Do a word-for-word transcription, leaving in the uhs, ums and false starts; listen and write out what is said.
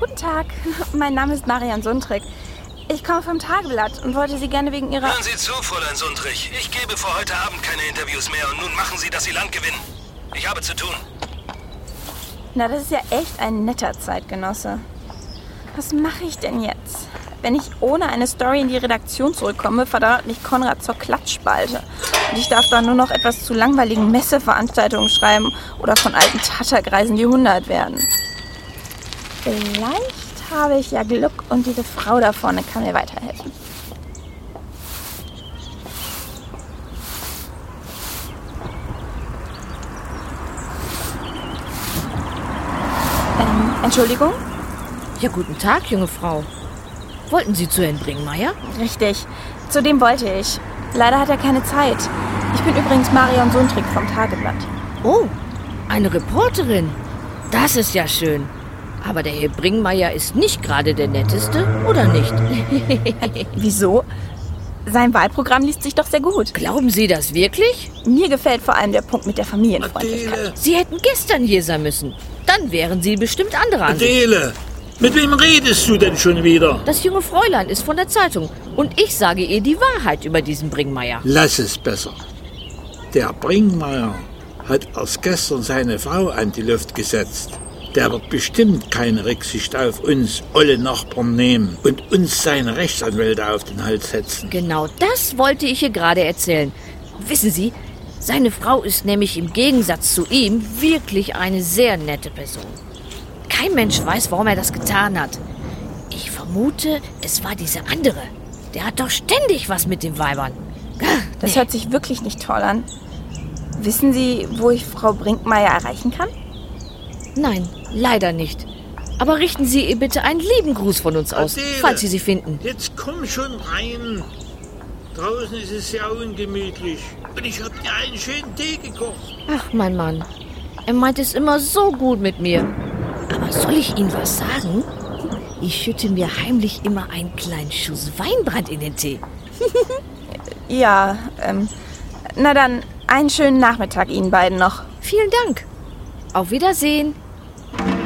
Guten Tag, mein Name ist Marian Sundtrick. Ich komme vom Tageblatt und wollte Sie gerne wegen Ihrer... Hören Sie zu, Fräulein Sundtrick. Ich gebe für heute Abend keine Interviews mehr und nun machen Sie, dass Sie Land gewinnen. Ich habe zu tun. Na, das ist ja echt ein netter Zeitgenosse. Was mache ich denn jetzt? Wenn ich ohne eine Story in die Redaktion zurückkomme, verdauert mich Konrad zur Klatschspalte. Und ich darf dann nur noch etwas zu langweiligen Messeveranstaltungen schreiben oder von alten Tattergreisen die hundert werden. Vielleicht habe ich ja Glück und diese Frau da vorne kann mir weiterhelfen. Ähm, Entschuldigung? Ja, guten Tag, junge Frau. Wollten Sie zu Herrn Bringmeier? Richtig, zu dem wollte ich. Leider hat er keine Zeit. Ich bin übrigens Marion Sundtrick vom Tageblatt. Oh, eine Reporterin. Das ist ja schön. Aber der Herr Bringmeier ist nicht gerade der Netteste, oder nicht? Wieso? Sein Wahlprogramm liest sich doch sehr gut. Glauben Sie das wirklich? Mir gefällt vor allem der Punkt mit der Familienfreundlichkeit. Adele! Sie hätten gestern hier sein müssen. Dann wären Sie bestimmt anderer Ansicht. Adele! Mit wem redest du denn schon wieder? Das junge Fräulein ist von der Zeitung. Und ich sage ihr die Wahrheit über diesen Bringmeier. Lass es besser. Der Bringmeier hat erst gestern seine Frau an die Luft gesetzt. Der wird bestimmt keine Rücksicht auf uns olle Nachbarn nehmen und uns seine Rechtsanwälte auf den Hals setzen. Genau das wollte ich ihr gerade erzählen. Wissen Sie, seine Frau ist nämlich im Gegensatz zu ihm wirklich eine sehr nette Person. Kein Mensch weiß, warum er das getan hat. Ich vermute, es war dieser andere. Der hat doch ständig was mit den Weibern. Das Nee. hört sich wirklich nicht toll an. Wissen Sie, wo ich Frau Bringmeier erreichen kann? Nein, leider nicht. Aber richten Sie ihr bitte einen lieben Gruß von uns aus, Adele, falls Sie sie finden. Jetzt komm schon rein. Draußen ist es sehr ungemütlich. Und ich hab dir einen schönen Tee gekocht. Ach, mein Mann. Er meint es immer so gut mit mir. Aber soll ich Ihnen was sagen? Ich schütte mir heimlich immer einen kleinen Schuss Weinbrand in den Tee. Ja, ähm, na dann, einen schönen Nachmittag Ihnen beiden noch. Vielen Dank. Auf Wiedersehen.